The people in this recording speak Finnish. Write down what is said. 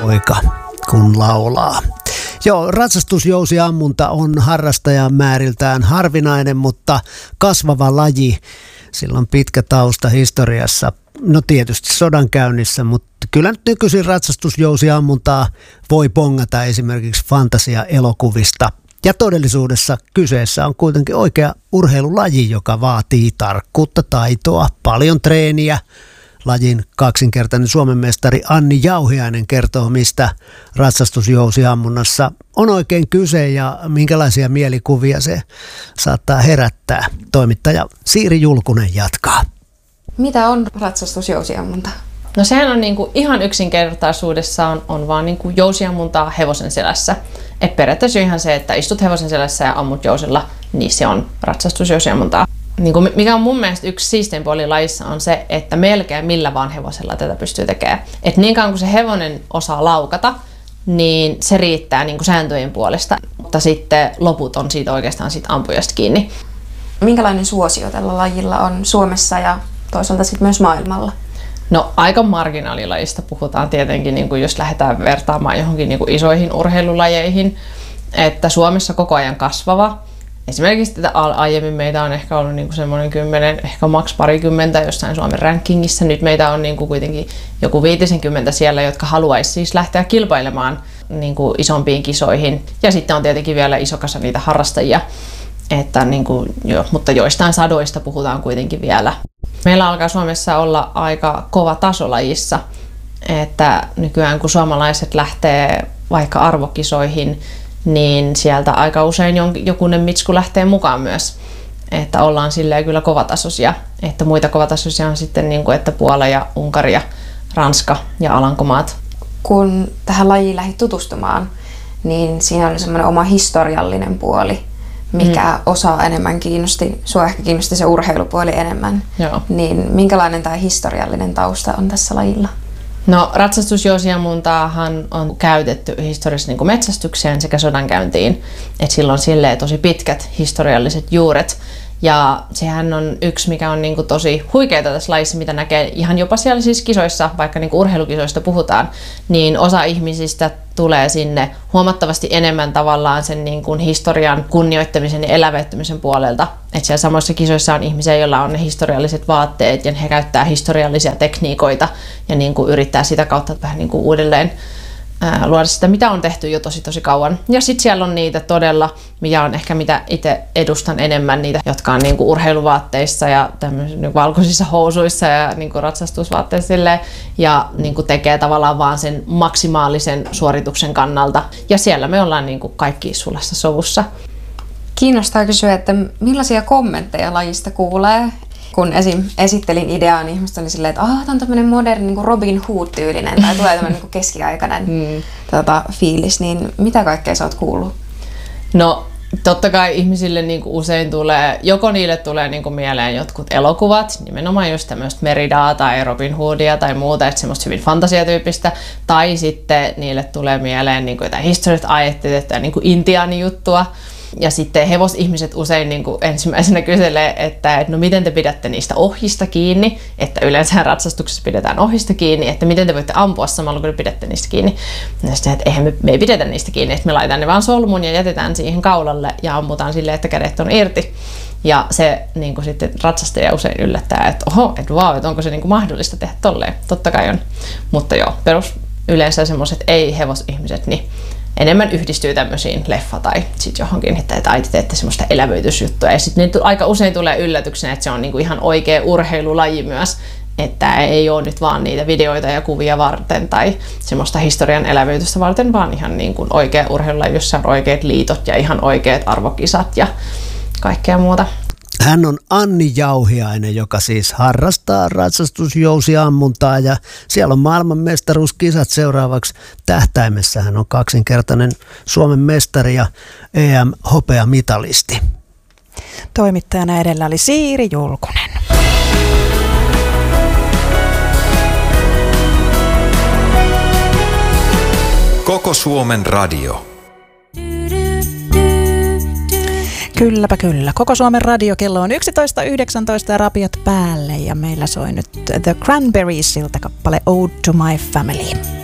poika kun laulaa. Joo, ratsastusjousiammunta on harrastajamääriltään harvinainen, mutta kasvava laji. Sillä on pitkä tausta historiassa. No tietysti sodankäynnissä, mutta kyllä nyt nykyisin ratsastusjousiammuntaa voi bongata esimerkiksi fantasiaelokuvista. Ja todellisuudessa kyseessä on kuitenkin oikea urheilulaji, joka vaatii tarkkuutta, taitoa, paljon treeniä. Lajin kaksinkertainen Suomen mestari Anni Jauhiainen kertoo, mistä ratsastusjousiammunnassa on oikein kyse ja minkälaisia mielikuvia se saattaa herättää. Toimittaja Siiri Julkunen jatkaa. Mitä on ratsastusjousiammunta? No sehän on niinku ihan yksinkertaisuudessaan on vaan niinku jousiammuntaa hevosen selässä. Et periaatteessa ihan se, että istut hevosen selässä ja ammut jousilla, niin se on ratsastusjousiammuntaa. Niinku mikä on mun mielestä yksi siistein puoli lajissa on se, että melkein millä vaan hevosella tätä pystyy tekemään. Et niin kauan kun se hevonen osaa laukata, niin se riittää niinku sääntöjen puolesta, mutta sitten loput on siitä oikeastaan siitä ampujasta kiinni. Minkälainen suosio tällä lajilla on Suomessa ja toisaalta sitten myös maailmalla? No aika marginaalilajista puhutaan tietenkin, niin kuin jos lähdetään vertaamaan johonkin niin kuin isoihin urheilulajeihin, että Suomessa koko ajan kasvava. Esimerkiksi aiemmin meitä on ehkä ollut niin kuin semmoinen 10, ehkä maks parikymmentä jossain Suomen rankingissa. Nyt meitä on niin kuin kuitenkin joku 50 siellä, jotka haluaisi siis lähteä kilpailemaan niin kuin isompiin kisoihin. Ja sitten on tietenkin vielä iso kasa niitä harrastajia, että niin kuin, mutta joistain sadoista puhutaan kuitenkin vielä. Meillä alkaa Suomessa olla aika kova taso lajissa, että nykyään kun suomalaiset lähtee vaikka arvokisoihin, niin sieltä aika usein jokunen mitsku lähtee mukaan myös. Että ollaan silleen kyllä kovatasoisia. Että muita kovatasoisia on sitten niin kuin, että Puola ja Unkari ja Ranska ja Alankomaat. Kun tähän lajiin lähdit tutustumaan, niin siinä oli semmoinen oma historiallinen puoli, mikä osaa enemmän kiinnosti, sua ehkä kiinnosti se urheilupuoli enemmän. Joo. Niin minkälainen tämä historiallinen tausta on tässä lajilla? No ratsastusjousiammuntaahan on käytetty historiassa niin kuin metsästykseen sekä sodankäyntiin. Et sillä on silleen tosi pitkät historialliset juuret. Ja sehän on yksi, mikä on niin kuin tosi huikeaa tässä lajissa, mitä näkee ihan jopa siellä siis kisoissa, vaikka niin kuin urheilukisoista puhutaan, niin osa ihmisistä tulee sinne huomattavasti enemmän tavallaan sen niin kuin historian kunnioittamisen ja elävöittämisen puolelta. Että siellä samoissa kisoissa on ihmisiä, joilla on ne historialliset vaatteet ja he käyttää historiallisia tekniikoita ja niin kuin yrittää sitä kautta vähän niin kuin uudelleen luoda sitä, mitä on tehty jo tosi kauan. Ja sitten siellä on niitä todella, mikä on ehkä mitä itse edustan enemmän, niitä, jotka on niinku urheiluvaatteissa ja niinku valkoisissa housuissa ja niinku ratsastusvaatteissa silleen, ja niinku tekee tavallaan vaan sen maksimaalisen suorituksen kannalta. Ja siellä me ollaan niinku kaikki sulassa sovussa. Kiinnostaa kysyä, että millaisia kommentteja lajista kuulee? Kun esittelin ideaa, niin ihmiset oli silleen, että tämä on tämmöinen moderni niin kuin Robin Hood-tyylinen tai tulee tämmöinen niin keskiaikainen fiilis, niin mitä kaikkea sä oot kuullut? No totta kai ihmisille niin kuin usein tulee, joko niille tulee niin kuin mieleen jotkut elokuvat, nimenomaan just tämmöistä Meridaa tai Robin Hoodia tai muuta, että semmoista hyvin fantasiatyyppistä, tai sitten niille tulee mieleen niin kuin jotain historiallista ajetteita ja niin kuin intiaanijuttua. Ja sitten hevosihmiset usein niin kuin ensimmäisenä kyselee, että no miten te pidätte niistä ohjista kiinni, että yleensä ratsastuksessa pidetään ohjista kiinni, että miten te voitte ampua samalla kun te pidätte niistä kiinni. Ja sitten, että eihän me ei pidetä niistä kiinni, että me laitetaan ne vaan solmuun ja jätetään siihen kaulalle ja ammutaan silleen, että kädet on irti. Ja se niin kuin sitten ratsastaja usein yllättää, että oho, että vau, että onko se niin kuin mahdollista tehdä tolleen. Totta kai on. Mutta joo, yleensä semmoiset ei-hevosihmiset, niin enemmän yhdistyy tämmöisiin leffa tai sitten johonkin, että äiti teette semmoista elävöitysjuttua. Ja sitten aika usein tulee yllätyksenä, että se on niinku ihan oikea urheilulaji myös, että ei ole nyt vaan niitä videoita ja kuvia varten tai semmoista historian elävöitystä varten, vaan ihan niinku oikea urheilulaji, jossa on oikeat liitot ja ihan oikeat arvokisat ja kaikkea muuta. Hän on Anni Jauhiainen, joka siis harrastaa ratsastusjousiammuntaa ja siellä on maailmanmestaruuskisat seuraavaksi tähtäimessä. Hän on kaksinkertainen Suomen mestari ja EM-hopeamitalisti. Toimittajana edellä oli Siiri Julkunen. Koko Suomen radio. Kylläpä kyllä. Koko Suomen radio, kello on 11.19 ja rapiot päälle ja meillä soi nyt The Cranberriesilta kappale Ode to My Family.